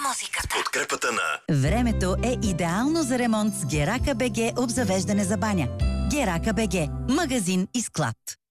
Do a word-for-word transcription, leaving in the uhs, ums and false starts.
музиката. С подкрепата на... Времето е идеално за ремонт с Герака БГ обзавеждане за баня. Герака БГ. Магазин и склад.